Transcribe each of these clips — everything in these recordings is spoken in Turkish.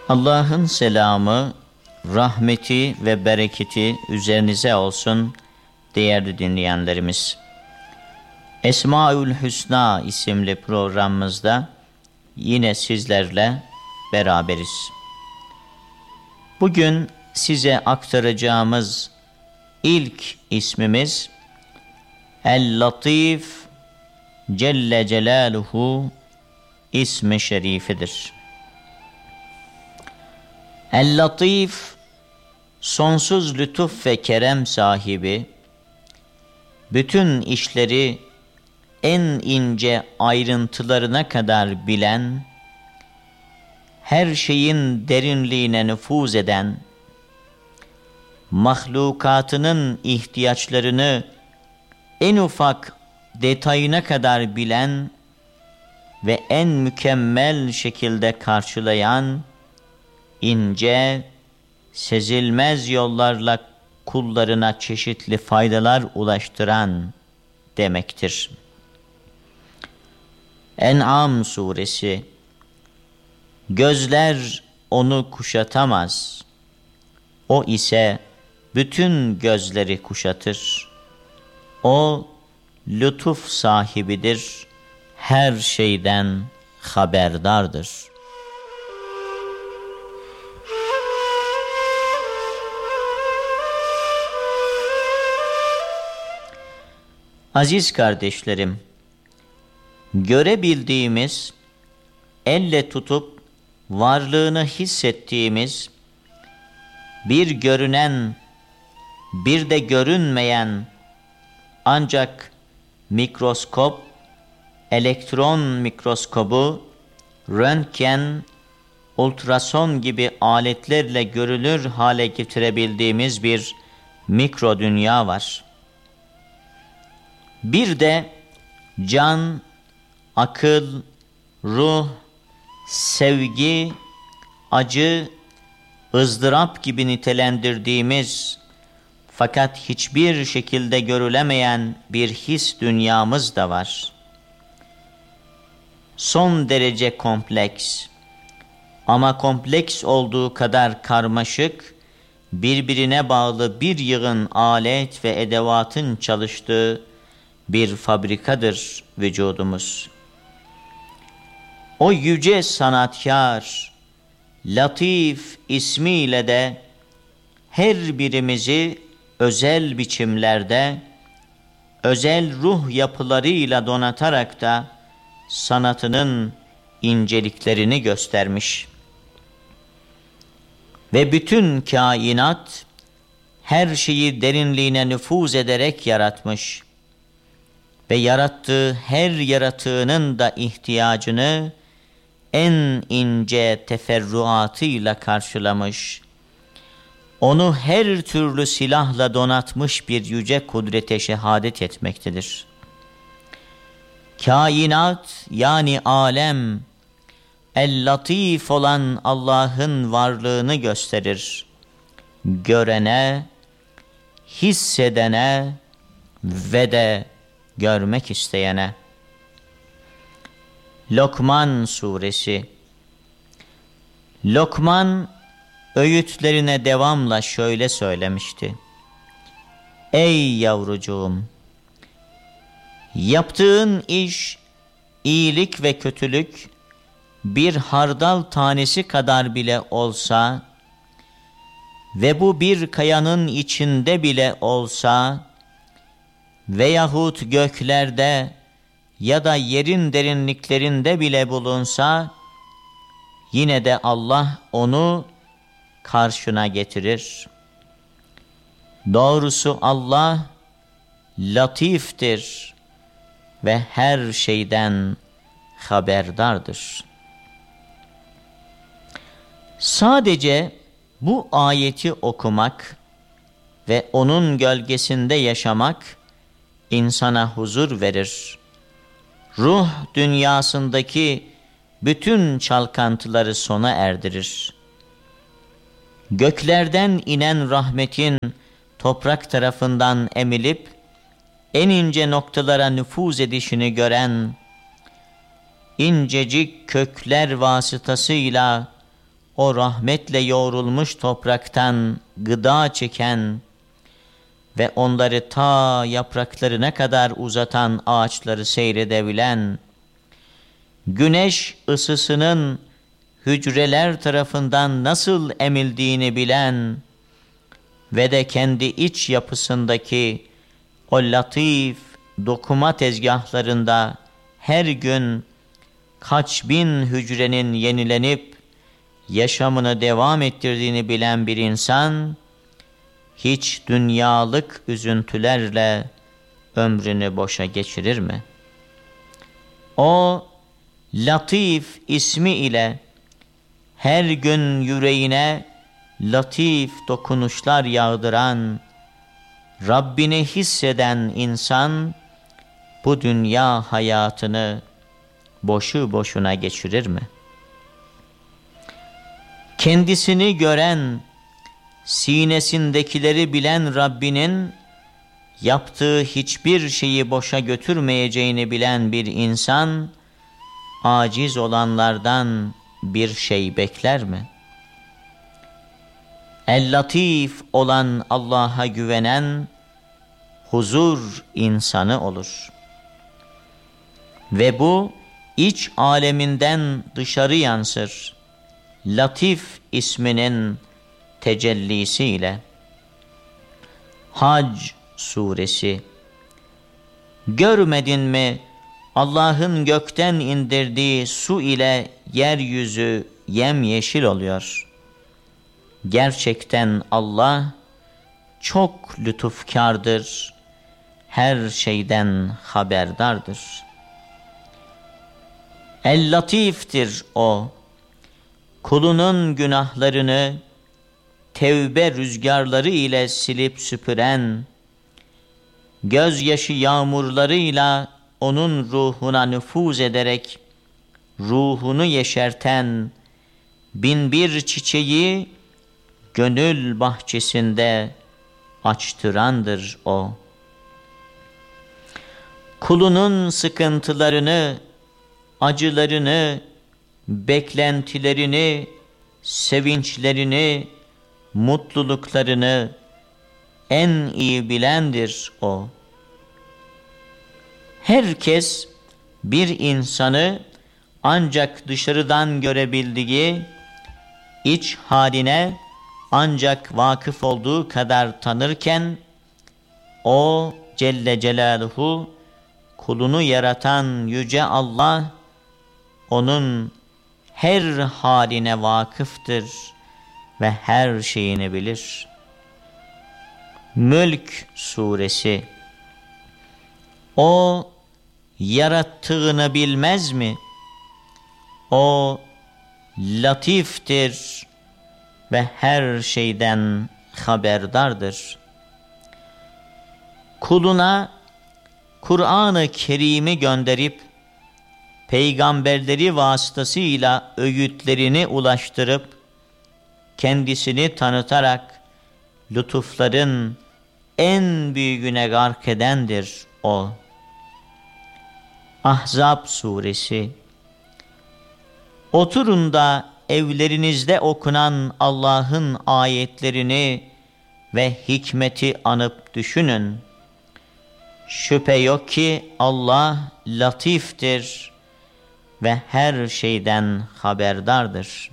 Allah'ın selamı, rahmeti ve bereketi üzerinize olsun değerli dinleyenlerimiz. Esmaül Hüsna isimli programımızda yine sizlerle beraberiz. Bugün size aktaracağımız ilk ismimiz El-Latif Celle Celaluhu ismi şerifidir. El-Latif, sonsuz lütuf ve kerem sahibi, bütün işleri en ince ayrıntılarına kadar bilen, her şeyin derinliğine nüfuz eden, mahlukatının ihtiyaçlarını en ufak detayına kadar bilen ve en mükemmel şekilde karşılayan, ince, sezilmez yollarla kullarına çeşitli faydalar ulaştıran demektir. En'am suresi, gözler onu kuşatamaz, o ise bütün gözleri kuşatır. O lütuf sahibidir, her şeyden haberdardır. Aziz kardeşlerim, görebildiğimiz, elle tutup varlığını hissettiğimiz, bir görünen, bir de görünmeyen, ancak mikroskop, elektron mikroskobu, röntgen, ultrason gibi aletlerle görülür hale getirebildiğimiz bir mikro dünya var. Bir de can, akıl, ruh, sevgi, acı, ızdırap gibi nitelendirdiğimiz fakat hiçbir şekilde görülemeyen bir his dünyamız da var. Son derece kompleks ama kompleks olduğu kadar karmaşık, birbirine bağlı bir yığın alet ve edevatın çalıştığı bir fabrikadır vücudumuz. O yüce sanatkar, Latif ismiyle de her birimizi özel biçimlerde, özel ruh yapılarıyla donatarak da sanatının inceliklerini göstermiş. Ve bütün kainat her şeyi derinliğine nüfuz ederek yaratmış. Ve yarattığı her yaratığının da ihtiyacını en ince teferruatıyla karşılamış. Onu her türlü silahla donatmış bir yüce kudrete şehadet etmektedir. Kainat yani alem, el-latif olan Allah'ın varlığını gösterir. Görene, hissedene ve de görmek isteyene. Lokman suresi. Lokman öğütlerine devamla şöyle söylemişti: Ey yavrucuğum! Yaptığın iş, iyilik ve kötülük bir hardal tanesi kadar bile olsa ve bu bir kayanın içinde bile olsa veyahut göklerde ya da yerin derinliklerinde bile bulunsa, yine de Allah onu karşına getirir. Doğrusu Allah latiftir ve her şeyden haberdardır. Sadece bu ayeti okumak ve onun gölgesinde yaşamak insana huzur verir. Ruh dünyasındaki bütün çalkantıları sona erdirir. Göklerden inen rahmetin toprak tarafından emilip en ince noktalara nüfuz edişini gören incecik kökler vasıtasıyla o rahmetle yoğrulmuş topraktan gıda çeken ve onları ta yapraklarına kadar uzatan ağaçları seyredebilen, güneş ısısının hücreler tarafından nasıl emildiğini bilen ve de kendi iç yapısındaki o latif dokuma tezgahlarında her gün kaç bin hücrenin yenilenip yaşamını devam ettirdiğini bilen bir insan, hiç dünyalık üzüntülerle ömrünü boşa geçirir mi? O Latif ismi ile her gün yüreğine latif dokunuşlar yağdıran, Rabbini hisseden insan bu dünya hayatını boşu boşuna geçirir mi? Kendisini gören, sinesindekileri bilen Rabbinin yaptığı hiçbir şeyi boşa götürmeyeceğini bilen bir insan, aciz olanlardan bir şey bekler mi? El-Latif olan Allah'a güvenen, huzur insanı olur. Ve bu, iç aleminden dışarı yansır. Latif isminin tecellisiyle. Hac suresi. Görmedin mi Allah'ın gökten indirdiği su ile yeryüzü yemyeşil oluyor. Gerçekten Allah çok lütufkardır, her şeyden haberdardır. El-Latif'tir o, kulunun günahlarını tevbe rüzgarları ile silip süpüren, gözyaşı yağmurlarıyla onun ruhuna nüfuz ederek ruhunu yeşerten binbir çiçeği gönül bahçesinde açtırandır o. Kulunun sıkıntılarını, acılarını, beklentilerini, sevinçlerini, mutluluklarını en iyi bilendir o. Herkes bir insanı ancak dışarıdan görebildiği, iç haline ancak vakıf olduğu kadar tanırken, o Celle Celaluhu, kulunu yaratan Yüce Allah, onun her haline vakıftır ve her şeyini bilir. Mülk suresi. O yarattığını bilmez mi? O latiftir ve her şeyden haberdardır. Kuluna Kur'an-ı Kerim'i gönderip peygamberleri vasıtasıyla öğütlerini ulaştırıp kendisini tanıtarak lütufların en büyüğüne gark edendir o. Ahzab suresi. Oturun da evlerinizde okunan Allah'ın ayetlerini ve hikmeti anıp düşünün. Şüphe yok ki Allah latiftir ve her şeyden haberdardır.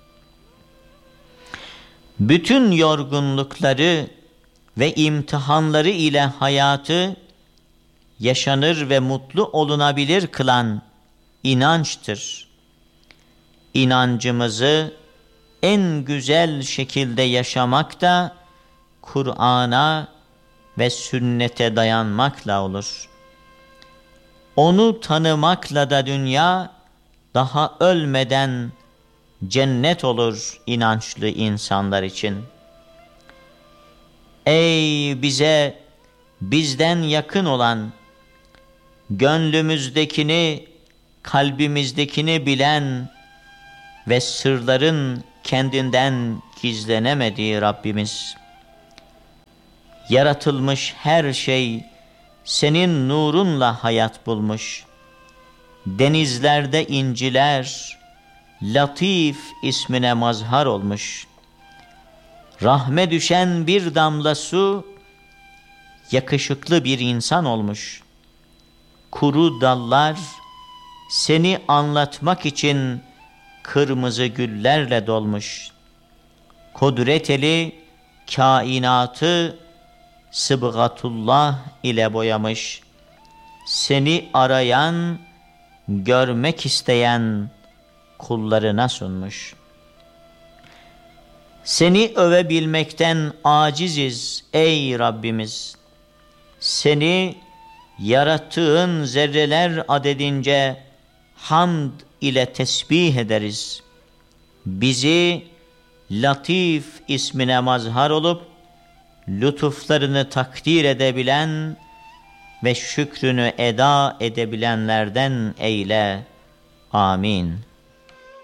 Bütün yorgunlukları ve imtihanları ile hayatı yaşanır ve mutlu olunabilir kılan inançtır. İnancımızı en güzel şekilde yaşamak da Kur'an'a ve sünnete dayanmakla olur. Onu tanımakla da dünya daha ölmeden cennet olur inançlı insanlar için. Ey bize bizden yakın olan, gönlümüzdekini, kalbimizdekini bilen ve sırların kendinden gizlenemediği Rabbimiz. Yaratılmış her şey senin nurunla hayat bulmuş. Denizlerde inciler, Latif ismine mazhar olmuş. Rahme düşen bir damla su, yakışıklı bir insan olmuş. Kuru dallar, seni anlatmak için kırmızı güllerle dolmuş. Kudret eli, kainatı, sıbgatullah ile boyamış. Seni arayan, görmek isteyen kullarına sunmuş. Seni övebilmekten aciziz ey Rabbimiz. Seni yarattığın zerreler adedince hamd ile tesbih ederiz. Bizi Latif ismine mazhar olup lütuflarını takdir edebilen ve şükrünü eda edebilenlerden eyle. Amin.